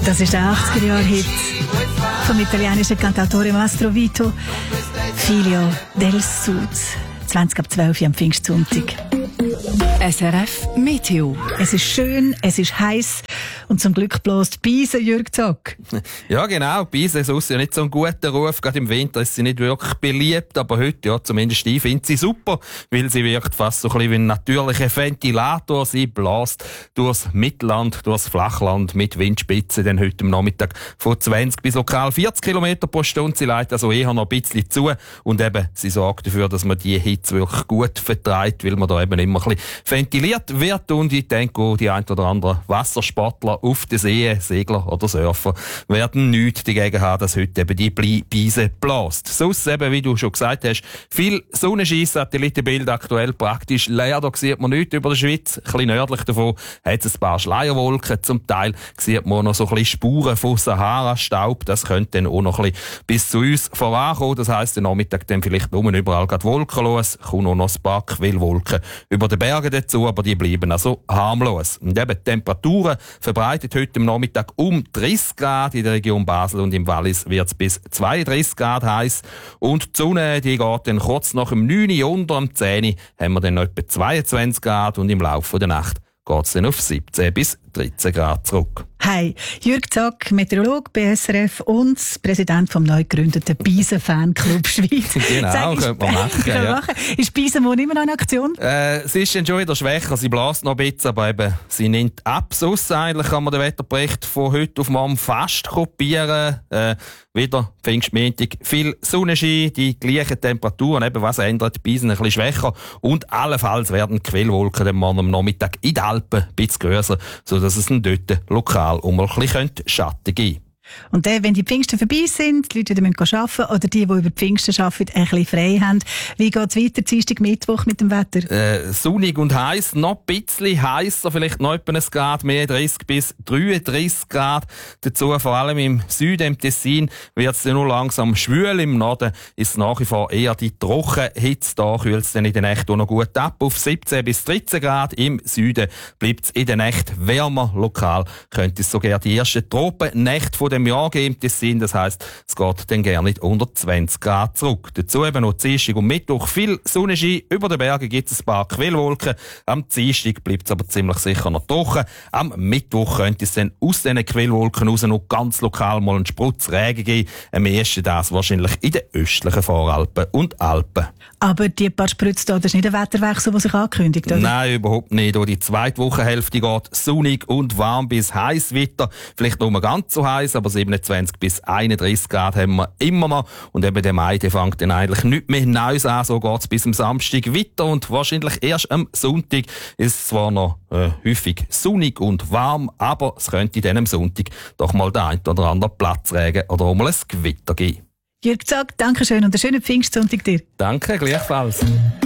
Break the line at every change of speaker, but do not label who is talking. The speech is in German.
Das ist der 80er-Jahre-Hit vom italienischen Cantautore Mastro Vito, Figlio del Sud, 20 ab 12 am Pfingstsonntag.
SRF Meteo.
Es ist schön, es ist heiß und zum Glück bläst die Beise, Jürg Zock.
Ja, genau. Die Beise ist ja nicht so ein guter Ruf. Gerade im Winter ist sie nicht wirklich beliebt. Aber heute, ja, zumindest ich finde sie super, weil sie wirkt fast so ein bisschen wie ein natürlicher Ventilator. Sie bläst durchs Mittelland, durchs Flachland mit Windspitzen dann heute am Nachmittag von 20 bis lokal 40 km pro Stunde. Sie leitet also eher noch ein bisschen zu. Und eben, sie sorgt dafür, dass man die Hitze wirklich gut vertreibt, weil man da eben immer ein bisschen ventiliert wird. Und ich denke auch, die ein oder anderen Wassersportler auf der See, Segler oder Surfer, werden nichts dagegen haben, dass heute eben die Beise bläst. Sonst eben, wie du schon gesagt hast, viel Sonnenschein, Satellitenbild aktuell praktisch leer. Da sieht man nichts über der Schweiz. Ein bisschen nördlich davon hat es ein paar Schleierwolken. Zum Teil sieht man noch so ein bisschen Spuren von Sahara-Staub. Das könnte dann auch noch ein bisschen bis zu uns vorankommen. Das heisst, der Nachmittag dann vielleicht nur überall gerade wolkenlos. Kommt noch ein paar Quellwolken über den Bergen dazu, aber die bleiben also harmlos. Und eben die Temperaturen verbreitet heute am Nachmittag um 30 Grad. In der Region Basel und im Wallis wird es bis 32 Grad heiß. Und die Sonne, die geht dann kurz nach dem 9 Uhr unter, am 10 Uhr haben wir dann etwa 22 Grad und im Laufe der Nacht geht es dann auf 17 bis 13 Grad zurück.
Hi, Jürg Zock, Meteorologe bei SRF und Präsident vom neu gegründeten Beisen-Fanclub Schweiz.
Genau, könnte man machen. Ja.
Ist Beisenmond immer noch in Aktion?
Sie ist dann schon wieder schwächer, sie bläst noch ein bisschen, aber eben, sie nimmt ab. Sonst eigentlich kann man den Wetterbericht von heute auf morgen fast kopieren. Wieder Pfingstmontag, viel Sonnenschein, die gleichen Temperaturen, eben was ändert, die Beisen ein bisschen schwächer und allenfalls werden die Quellwolken dann morgen am Nachmittag in den Alpen ein bisschen grösser, sodass es dann dort lokal um ein bisschen Schatten geben.
Und dann, wenn die Pfingsten vorbei sind, die Leute wieder arbeiten müssen, oder die über die Pfingsten arbeiten, ein bisschen frei haben, wie geht es weiter, Dienstag, Mittwoch mit dem Wetter?
Sonnig und heiß, noch ein bisschen heißer, vielleicht noch etwa ein Grad mehr, 30 bis 33 Grad. Dazu, vor allem im Süden, im Tessin, wird es dann nur langsam schwül. Im Norden ist es nach wie vor eher die Trockenhitze. Da kühlt es dann in der Nacht auch noch gut ab, auf 17 bis 13 Grad. Im Süden bleibt es in der Nacht wärmer. Lokal könnte es sogar die ersten Tropennächte von dem Jahr geben im Tessin. Das heisst, es geht dann gerne nicht unter 20 Grad zurück. Dazu eben noch Dienstag und Mittwoch viel Sonnenschein. Über den Bergen gibt es ein paar Quellwolken. Am Dienstag bleibt es aber ziemlich sicher noch trocken. Am Mittwoch könnte es dann aus diesen Quellwolken raus noch ganz lokal mal einen Sprutz Regen geben. Am ehesten das wahrscheinlich in den östlichen Voralpen und Alpen.
Aber die paar Sprütze da, das ist nicht ein Wetterwechsel, der sich ankündigt, oder?
Nein, überhaupt nicht. Auch die zweite Wochenhälfte geht sonnig und warm bis heiß weiter. Vielleicht noch mal ganz so heiß, aber 27 bis 31 Grad haben wir immer noch. Und eben der Mai, der fängt dann eigentlich nicht mehr Neues an. So geht es bis am Samstag weiter. Und wahrscheinlich erst am Sonntag ist es zwar noch häufig sonnig und warm, aber es könnte dann am Sonntag doch mal der ein oder andere Platzregen oder auch mal ein Gewitter geben.
Jürg Zock, danke schön und einen schönen Pfingstsonntag dir.
Danke, gleichfalls.